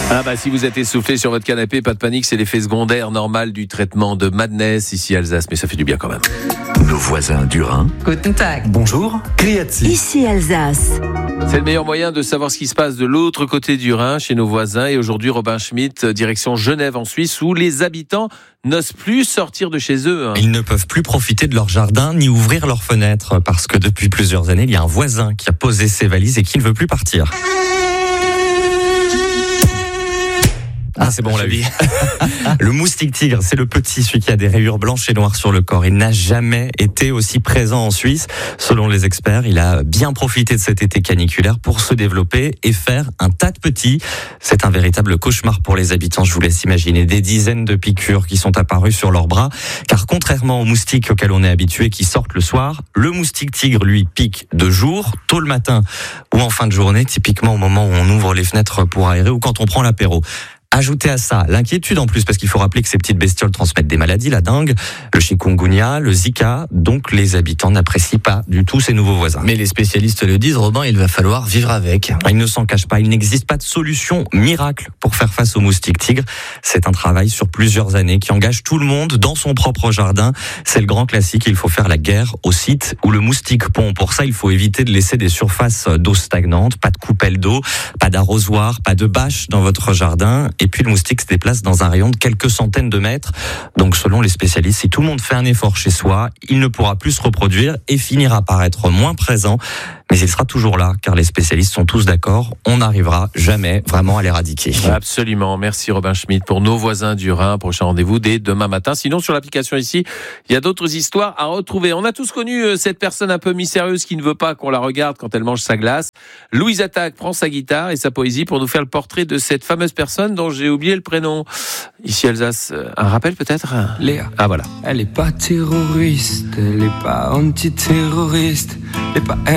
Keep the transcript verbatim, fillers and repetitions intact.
Ah bah si vous êtes essoufflé sur votre canapé, pas de panique, c'est l'effet secondaire normal du traitement de Madness ici Alsace, mais ça fait du bien quand même. Nos voisins du Rhin. Guten Tag. Bonjour. Criati. Ici Alsace. C'est le meilleur moyen de savoir ce qui se passe de l'autre côté du Rhin, chez nos voisins. Et aujourd'hui, Robin Schmitt, direction Genève en Suisse, où les habitants n'osent plus sortir de chez eux. Ils ne peuvent plus profiter de leur jardin ni ouvrir leurs fenêtres parce que depuis plusieurs années, il y a un voisin qui a posé ses valises et qui ne veut plus partir. Ah, c'est bon, on l'a vu. Le moustique tigre, c'est le petit, celui qui a des rayures blanches et noires sur le corps. Il n'a jamais été aussi présent en Suisse. Selon les experts, il a bien profité de cet été caniculaire pour se développer et faire un tas de petits. C'est un véritable cauchemar pour les habitants, je vous laisse imaginer. Des dizaines de piqûres qui sont apparues sur leurs bras. Car contrairement aux moustiques auxquels on est habitué, qui sortent le soir, le moustique tigre, lui, pique de jour, tôt le matin ou en fin de journée, typiquement au moment où on ouvre les fenêtres pour aérer ou quand on prend l'apéro. Ajoutez à ça l'inquiétude en plus, parce qu'il faut rappeler que ces petites bestioles transmettent des maladies, la dengue, le chikungunya, le zika, donc les habitants n'apprécient pas du tout ces nouveaux voisins. Mais les spécialistes le disent, Robin, il va falloir vivre avec. Ils ne s'en cachent pas, il n'existe pas de solution miracle pour faire face aux moustiques tigres. C'est un travail sur plusieurs années qui engage tout le monde dans son propre jardin. C'est le grand classique, il faut faire la guerre au site où le moustique pond. Pour ça, il faut éviter de laisser des surfaces d'eau stagnantes, pas de coupelles d'eau, pas d'arrosoir, pas de bâche dans votre jardin. Et puis le moustique se déplace dans un rayon de quelques centaines de mètres. Donc selon les spécialistes, si tout le monde fait un effort chez soi, il ne pourra plus se reproduire et finira par être moins présent. Mais il sera toujours là, car les spécialistes sont tous d'accord, on n'arrivera jamais vraiment à l'éradiquer. Absolument, merci Robin Schmitt pour nos voisins du Rhin. Prochain rendez-vous dès demain matin. Sinon, sur l'application ici, il y a d'autres histoires à retrouver. On a tous connu cette personne un peu mystérieuse qui ne veut pas qu'on la regarde quand elle mange sa glace. Louise Attaque prend sa guitare et sa poésie pour nous faire le portrait de cette fameuse personne dont j'ai oublié le prénom. Ici Alsace, un rappel peut-être ? Léa. Ah voilà. Elle est pas terroriste, elle est pas antiterroriste, elle est pas